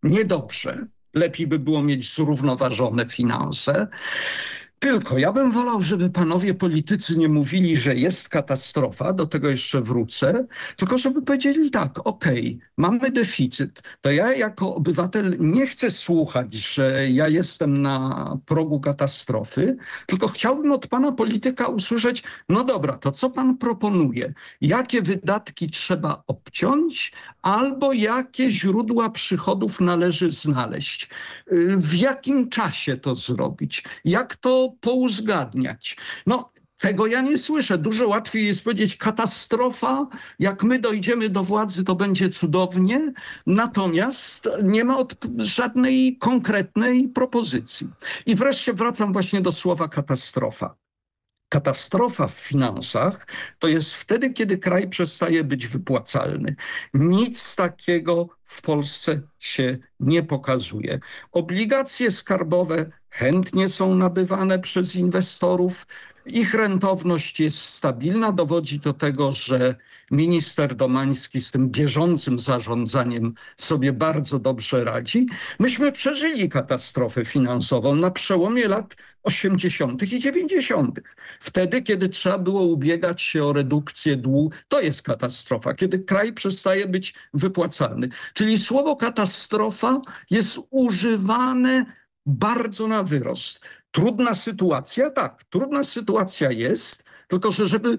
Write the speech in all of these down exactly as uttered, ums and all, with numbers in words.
niedobrze. Lepiej by było mieć zrównoważone finanse. Tylko ja bym wolał, żeby panowie politycy nie mówili, że jest katastrofa, do tego jeszcze wrócę, tylko żeby powiedzieli tak, okej, mamy deficyt, to ja jako obywatel nie chcę słuchać, że ja jestem na progu katastrofy, tylko chciałbym od pana polityka usłyszeć, no dobra, to co pan proponuje? Jakie wydatki trzeba obciąć, albo jakie źródła przychodów należy znaleźć? W jakim czasie to zrobić? Jak to pouzgadniać? No, tego ja nie słyszę. Dużo łatwiej jest powiedzieć katastrofa, jak my dojdziemy do władzy, to będzie cudownie. Natomiast nie ma od, żadnej konkretnej propozycji. I wreszcie wracam właśnie do słowa katastrofa. Katastrofa w finansach to jest wtedy, kiedy kraj przestaje być wypłacalny. Nic takiego w Polsce się nie pokazuje. Obligacje skarbowe chętnie są nabywane przez inwestorów. Ich rentowność jest stabilna. Dowodzi do tego, że minister Domański z tym bieżącym zarządzaniem sobie bardzo dobrze radzi. Myśmy przeżyli katastrofę finansową na przełomie lat osiemdziesiątych i dziewięćdziesiątych. Wtedy, kiedy trzeba było ubiegać się o redukcję długu, to jest katastrofa, kiedy kraj przestaje być wypłacalny. Czyli słowo katastrofa jest używane bardzo na wyrost. Trudna sytuacja? Tak, trudna sytuacja jest, tylko że żeby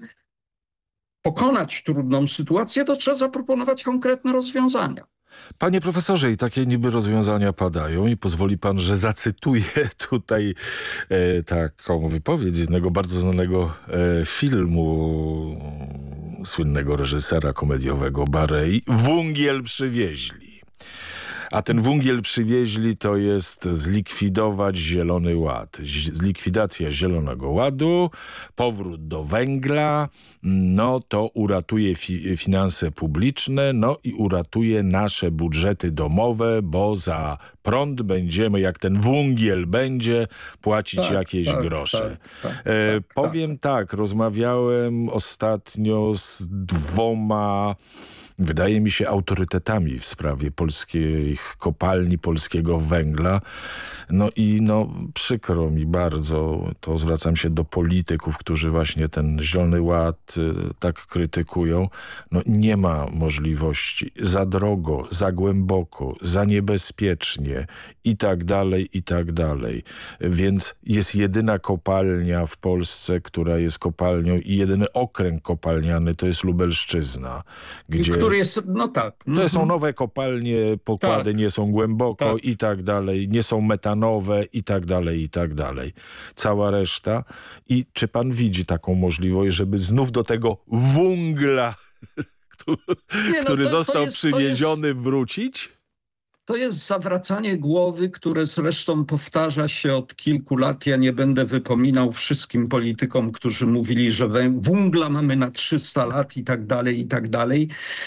pokonać trudną sytuację, to trzeba zaproponować konkretne rozwiązania. Panie profesorze, i takie niby rozwiązania padają i pozwoli pan, że zacytuję tutaj e, taką wypowiedź z jednego bardzo znanego e, filmu słynnego reżysera komediowego Barei. Wungiel przywieźli. A ten wungiel przywieźli to jest zlikwidować Zielony Ład. Zlikwidacja Zielonego Ładu, powrót do węgla, no to uratuje fi finanse publiczne, no i uratuje nasze budżety domowe, bo za prąd będziemy, jak ten wungiel będzie, płacić tak, jakieś tak, grosze. Tak, tak, e, tak, powiem tak. tak, rozmawiałem ostatnio z dwoma, wydaje mi się, autorytetami w sprawie polskich kopalni, polskiego węgla. No i no przykro mi bardzo, to zwracam się do polityków, którzy właśnie ten Zielony Ład y, tak krytykują. No nie ma możliwości. Za drogo, za głęboko, za niebezpiecznie i tak dalej, i tak dalej. Więc jest jedyna kopalnia w Polsce, która jest kopalnią i jedyny okręg kopalniany to jest Lubelszczyzna, gdzie Który jest, no tak. to są nowe kopalnie, pokłady tak. nie są głęboko tak. i tak dalej, nie są metanowe i tak dalej, i tak dalej. Cała reszta. I czy pan widzi taką możliwość, żeby znów do tego węgla, który, nie, no który to, został to jest, przywieziony, to jest... wrócić? To jest zawracanie głowy, które zresztą powtarza się od kilku lat. Ja nie będę wypominał wszystkim politykom, którzy mówili, że węgla mamy na trzysta lat i tak dalej, i tak dalej.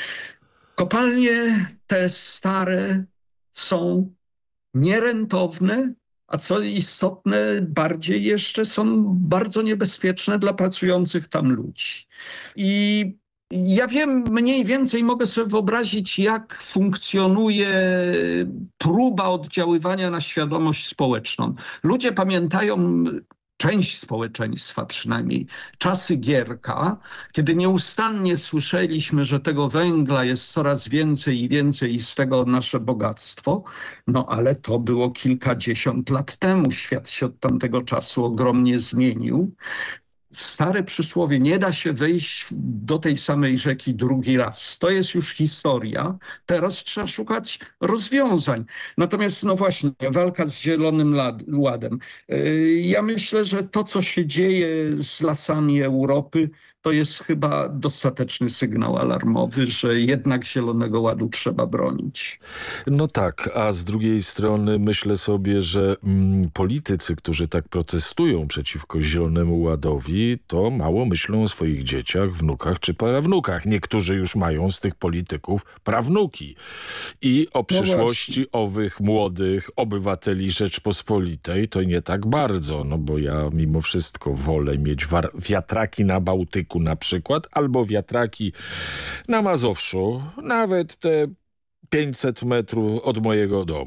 Kopalnie te stare są nierentowne, a co istotne, bardziej jeszcze są bardzo niebezpieczne dla pracujących tam ludzi. I ja wiem, mniej więcej mogę sobie wyobrazić, jak funkcjonuje próba oddziaływania na świadomość społeczną. Ludzie pamiętają, część społeczeństwa przynajmniej, czasy Gierka, kiedy nieustannie słyszeliśmy, że tego węgla jest coraz więcej i więcej i z tego nasze bogactwo. No ale to było kilkadziesiąt lat temu. Świat się od tamtego czasu ogromnie zmienił. Stare przysłowie, nie da się wejść do tej samej rzeki drugi raz. To jest już historia. Teraz trzeba szukać rozwiązań. Natomiast no właśnie, walka z Zielonym Ładem. Ja myślę, że to, co się dzieje z lasami Europy, to jest chyba dostateczny sygnał alarmowy, że jednak Zielonego Ładu trzeba bronić. No tak, a z drugiej strony myślę sobie, że mm, politycy, którzy tak protestują przeciwko Zielonemu Ładowi, to mało myślą o swoich dzieciach, wnukach czy prawnukach. Niektórzy już mają z tych polityków prawnuki. I o przyszłości no owych młodych obywateli Rzeczpospolitej to nie tak bardzo, no bo ja mimo wszystko wolę mieć wiatraki na Bałtyku na przykład, albo wiatraki na Mazowszu, nawet te pięćset metrów od mojego domu.